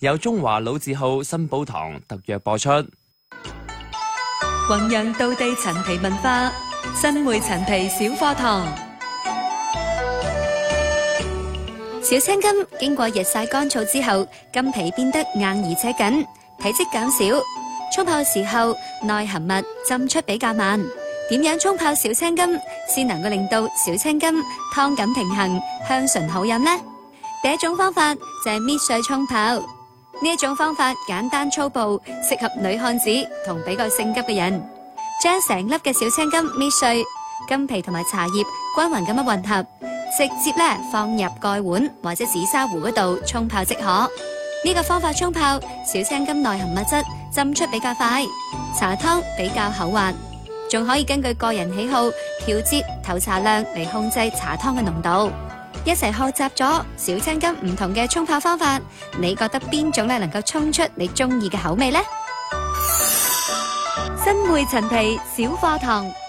由中華老字號新寶堂特約播出。 弘揚道地陳皮文化，新會陳皮小課堂。 小青柑經過日曬乾燥之後，柑皮變得硬而且緊，體積減少。沖泡時候內含物浸出比較慢。點樣沖泡小青柑先能夠令到小青柑湯感平衡、香醇好飲呢？第一種方法就係搣碎沖泡。呢一種方法簡單粗暴，適合女漢子同比較性急嘅人。將成粒嘅小青柑搣碎，柑皮同埋茶葉均勻咁樣混合，直接放入蓋碗或者紫砂壺嗰度沖泡即可。呢個方法沖泡小青柑內含物質浸出比較快，茶湯比較厚滑，仲可以根據個人喜好調節投茶量嚟控制茶湯嘅濃度。一齊學習咗小青柑唔同嘅沖泡方法，你覺得邊種能夠沖出你中意嘅口味呢？ 新會陳皮小課堂。